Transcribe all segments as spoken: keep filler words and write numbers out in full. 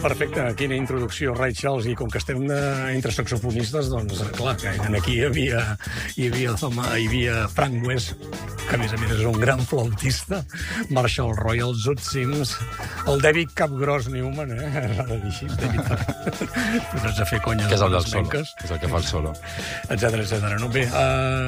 perfecte. Quina introducció, Ray Charles. I com que estem de, entre saxofonistes, doncs, clar, que aquí hi havia, hi havia, home, hi havia Frank West, que a més a més és un gran flautista, Marshall Royal, Zoot Sims, el David Capgros Newman, eh? S'ha de dir així, David Posats a fer conya. Que és el del solo, que és el que fa el solo. Etcètera, etcètera. No, bé,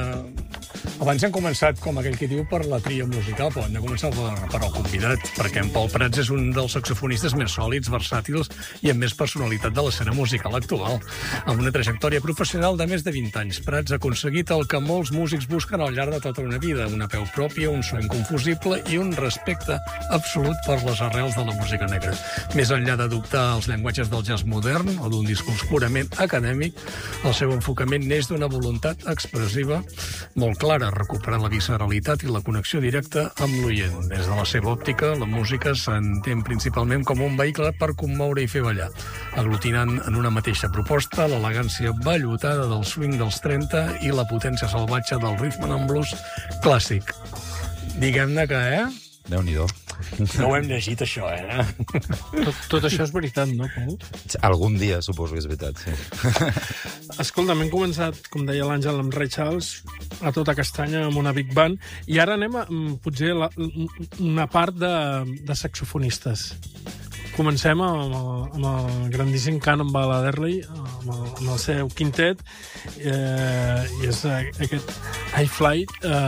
uh, abans hem començat, com aquell que diu, per la tria musical, però hem de començar per, per el convidat, perquè en Pol Prats és un dels saxofonistes més sòlids, versàtils i amb més personalitat de l'escena musical actual. Amb una trajectòria professional de més de vint anys, Prats ha aconseguit el que molts músics busquen al llarg de tota una vida, una peu pròpia, un so inconfusible i un respecte absolut per les arrels de la música negra. Més enllà d'adoptar els llenguatges del jazz modern o d'un discurs purament acadèmic, el seu enfocament neix d'una voluntat expressiva molt clara, recuperar la visceralitat i la connexió directa amb l'oient. Des de la seva òptica, la música s'entén principalment com un vehicle per commoure i fer ballar, aglutinant en una mateixa proposta l'elegància vellutada del swing dels trenta i la potència salvatge del rhythm and blues clàssic. Diguem-ne que, eh? Déu-n'hi-do. No ho hem llegit, això, eh? Tot, tot això és veritat, no, Pol? Algun dia suposo que és veritat, sí. Escolta, hem començat, com deia l'Àngel, amb Ray Charles, a tota castanya, amb una big band, i ara anem a, potser, la, una part de, de saxofonistes. Comencem amb el, amb el grandíssim Cannonball Adderley, amb el, amb el seu quintet, eh, i és aquest High Fly.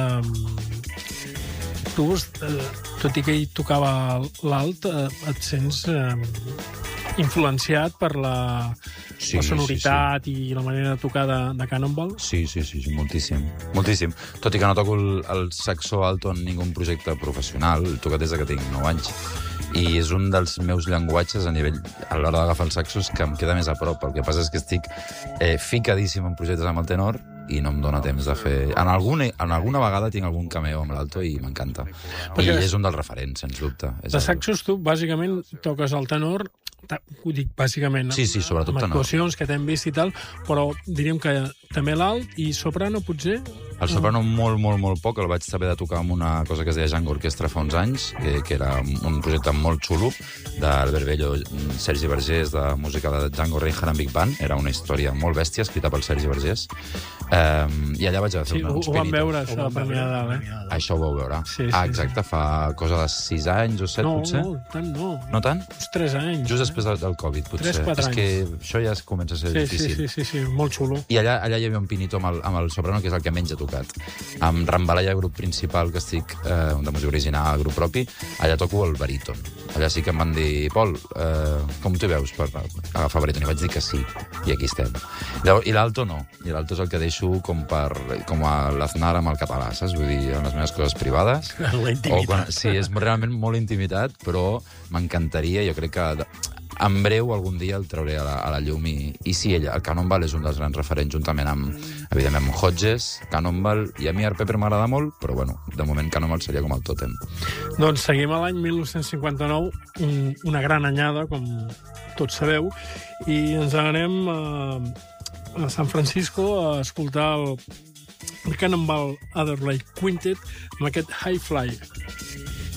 Eh, tu, eh, tot i que ell tocava l'alt, eh, et sents eh, influenciat per la, sí, la sonoritat sí, sí. i la manera de tocar de, de Cannonball? Sí, sí, sí, sí, moltíssim. Moltíssim. Tot i que no toco el, el saxo alto en ningú projecte professional, el tocat des que tinc nou anys. I és un dels meus llenguatges a nivell, a l'hora d'agafar els saxos, que em queda més a prop. El que passa és que estic eh, ficadíssim en projectes amb el tenor i no em dóna temps de fer... En alguna, en alguna vegada tinc algun cameo amb l'alto i m'encanta. I és un dels referents, sens dubte. És de el... saxos, tu, bàsicament, toques el tenor, ho dic bàsicament, sí, sí, sobretot amb tenor. actuacions que t'hem vist i tal, però diríem que també l'alt i soprano, potser? El soprano molt, molt, molt poc. El vaig saber de tocar amb una cosa que es deia Django Orquestra fa uns anys, eh, que era un projecte molt xulo, d'Albert Bello, Sergi Vergés, de música de Django Reinhardt en Big Band. Era una història molt bèstia, escrita pel Sergi Vergés. Eh, I allà vaig fer sí, uns ho, ho vam veure, això, a Premià de Dalt, eh? Això ho vau veure. Sí, sí, ah, exacte, fa cosa de sis anys o set, no, potser? No, tant no. No tant? Uns tres anys. Just després del, del Covid, potser. Tres, quatre és que això ja es comença a ser sí, difícil. Sí, sí, sí, sí, molt xulo. I allà, allà hi havia un pinito amb el, amb el soprano, que és el que menys he tocat. Amb Rambalaya, grup principal, que estic, eh, de música original, grup propi, allà toco el baríton. Allà sí que em van dir, Pol, eh, com t'hi veus per agafar baríton? I vaig dir que sí, i aquí estem. I l'alto no, i l'alto és el que deixo com, per, com a l'Aznar amb el català, saps? Vull dir, en les meves coses privades. La intimitat. Quan, sí, és realment molt intimitat, però m'encantaria, jo crec que... En breu, algun dia, el trauré a la, a la llum i, i sí, ella, el Cannonball és un dels grans referents, juntament amb, evidentment, amb Hodges, Cannonball, i a mi Art Pepper m'agrada molt, però, bueno, de moment Cannonball seria com el tòtem. Doncs seguim a l'any mil nou-cents cinquanta-nou, un, una gran anyada, com tots sabeu, i ens anem a, a San Francisco a escoltar el, el Cannonball Adderley Quintet amb aquest High Fly.